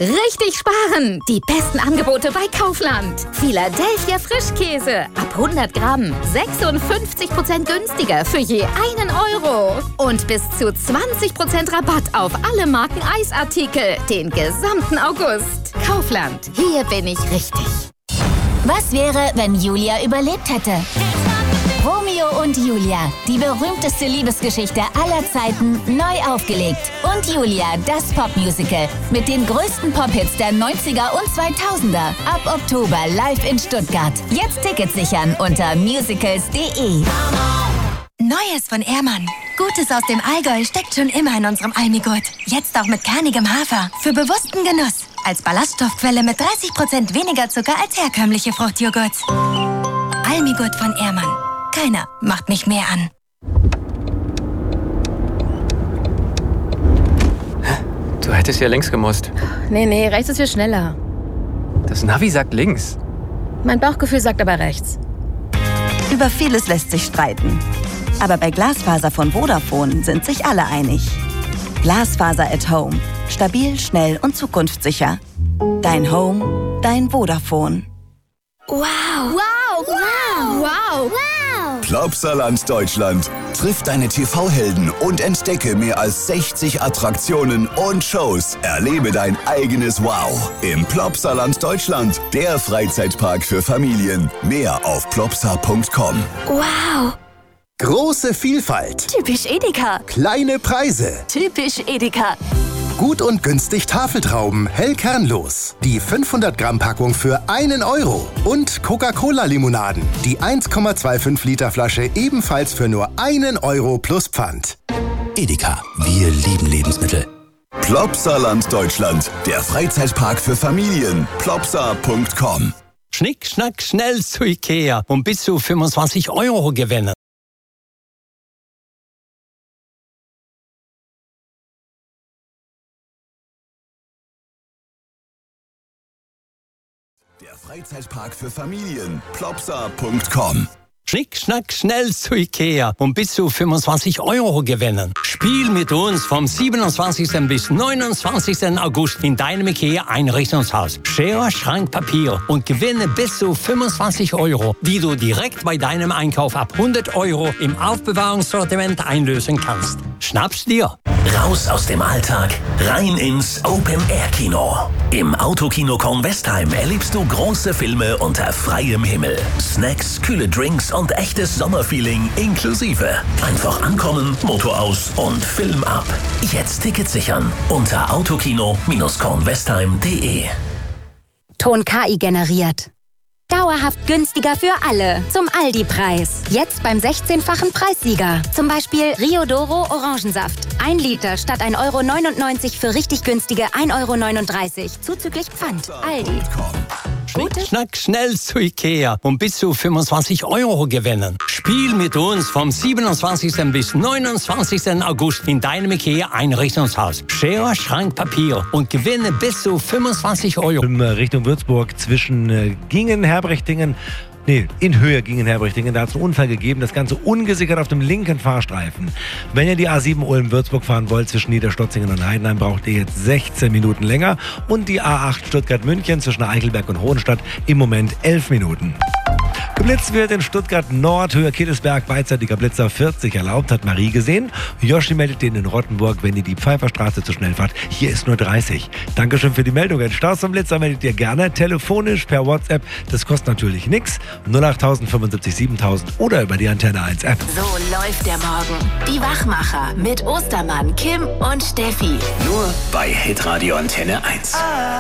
Richtig sparen! Die besten Angebote bei Kaufland. Philadelphia Frischkäse. Ab 100 Gramm. 56% günstiger für je 1 Euro. Und bis zu 20% Rabatt auf alle Marken Eisartikel. Den gesamten August. Kaufland. Hier bin ich richtig. Was wäre, wenn Julia überlebt hätte? Romeo und Julia, die berühmteste Liebesgeschichte aller Zeiten, neu aufgelegt. Und Julia, das Popmusical mit den größten Pop-Hits der 90er und 2000er. Ab Oktober live in Stuttgart. Jetzt Tickets sichern unter musicals.de. Neues von Ehrmann. Gutes aus dem Allgäu steckt schon immer in unserem Almigurt. Jetzt auch mit kernigem Hafer. Für bewussten Genuss. Als Ballaststoffquelle mit 30% weniger Zucker als herkömmliche Fruchtjoghurt. Almigurt von Ehrmann. Keiner macht mich mehr an. Du hättest ja links gemusst. Nee, rechts ist viel schneller. Das Navi sagt links. Mein Bauchgefühl sagt aber rechts. Über vieles lässt sich streiten. Aber bei Glasfaser von Vodafone sind sich alle einig. Glasfaser at Home. Stabil, schnell und zukunftssicher. Dein Home, dein Vodafone. Wow. Wow! Wow! Wow! Wow. Plopsaland Deutschland. Triff deine TV-Helden und entdecke mehr als 60 Attraktionen und Shows. Erlebe dein eigenes Wow im Plopsaland Deutschland, der Freizeitpark für Familien. Mehr auf plopsa.com. Wow. Große Vielfalt. Typisch Edeka. Kleine Preise. Typisch Edeka. Gut und günstig Tafeltrauben, hell kernlos. Die 500 Gramm Packung für 1 Euro. Und Coca-Cola-Limonaden. Die 1,25 Liter Flasche ebenfalls für nur 1 Euro plus Pfand. Edeka, wir lieben Lebensmittel. Plopsaland Deutschland, der Freizeitpark für Familien. Plopsa.com. Schnick, schnack, schnell zu Ikea und bis zu 25 Euro gewinnen. Der Freizeitpark für Familien. Plopsa.com. Schnick, schnack, schnell zu Ikea und bis zu 25 Euro gewinnen. Spiel mit uns vom 27. bis 29. August in deinem Ikea-Einrichtungshaus. Schere, Schrank, Papier und gewinne bis zu 25 Euro, die du direkt bei deinem Einkauf ab 100 Euro im Aufbewahrungssortiment einlösen kannst. Schnapp's dir! Raus aus dem Alltag, rein ins Open-Air-Kino. Im Autokino Kornwestheim erlebst du große Filme unter freiem Himmel. Snacks, kühle Drinks und echtes Sommerfeeling inklusive. Einfach ankommen, Motor aus und Film ab. Jetzt Tickets sichern unter autokino-kornwestheim.de. Ton KI generiert. Dauerhaft günstiger für alle. Zum Aldi-Preis. Jetzt beim 16-fachen Preissieger. Zum Beispiel Rio Doro Orangensaft. 1 Liter statt 1,99 € für richtig günstige 1,39 € zuzüglich Pfand. Aldi. Schnick, schnack, schnell zu Ikea und bis zu 25 Euro gewinnen. Spiel mit uns vom 27. bis 29. August in deinem Ikea-Einrichtungshaus. Schere, Schrank, Papier und gewinne bis zu 25 Euro. Richtung Würzburg zwischen Gingen-Herbrechtingen. In Höhe Gingen-Herbrechtingen. Da hat es einen Unfall gegeben. Das Ganze ungesichert auf dem linken Fahrstreifen. Wenn ihr die A7 Ulm-Würzburg fahren wollt, zwischen Niederstotzingen und Heidenheim, braucht ihr jetzt 16 Minuten länger. Und die A8 Stuttgart-München zwischen Eichelberg und Hohenstadt im Moment 11 Minuten. Geblitzt wird in Stuttgart Nord, Höhe Kittelsberg, beidseitiger Blitzer 40 erlaubt, hat Marie gesehen. Yoshi meldet den in Rottenburg, wenn ihr die Pfeifferstraße zu schnell fahrt. Hier ist nur 30. Dankeschön für die Meldungen. Staus vom Blitzer meldet ihr gerne telefonisch per WhatsApp. Das kostet natürlich nichts. 08000 75 7000 oder über die Antenne 1 App. So läuft der Morgen. Die Wachmacher mit Ostermann, Kim und Steffi. Nur bei Hitradio Antenne 1.